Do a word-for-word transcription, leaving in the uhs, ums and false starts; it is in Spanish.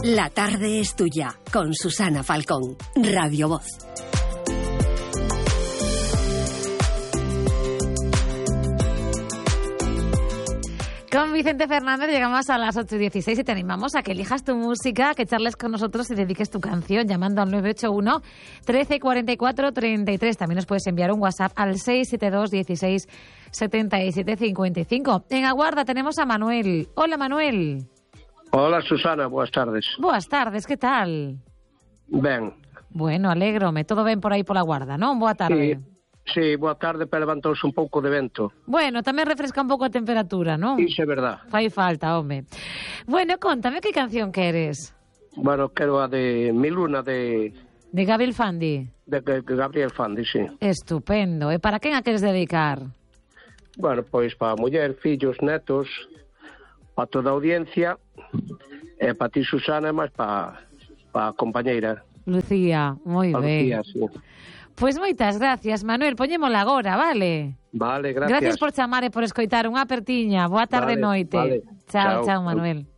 La tarde es tuya, con Susana Falcón, Radio Voz. Con Vicente Fernández llegamos a las ocho y dieciséis y te animamos a que elijas tu música, que charles con nosotros y dediques tu canción llamando al nueve ocho uno, trece cuarenta y cuatro, treinta y tres. También nos puedes enviar un WhatsApp al seis siete dos, dieciséis, setenta y siete, cincuenta y cinco. En Aguarda tenemos a Manuel. Hola, Manuel. Hola, Susana, boas tardes. Boas tardes, que tal? Ben. Bueno, alégrome, todo ben por aí pola Guarda, non? Boa tarde. Sí. Sí, boa tarde, pero levantouse un pouco de vento. Bueno, tamén refresca un pouco a temperatura, non? Iso é verdad. Fai falta, home. Bueno, contame que canción queres. Bueno, quero a de Mi Luna de... De Gabriel Fandi. De, de Gabriel Fandi, sí. Estupendo. E para quen a queres dedicar? Bueno, pois para a muller, fillos, netos, para toda a audiencia, e para ti, Susana, e máis para pa a compañeira. Lucía, moi ben. Lucía, sí. Pois moitas gracias, Manuel. Poñémola agora, vale? Vale, gracias. Gracias por chamar e por escoitar. Unha apertiña. Boa tarde, vale, noite. Vale. Chao, chao, chao, Manuel.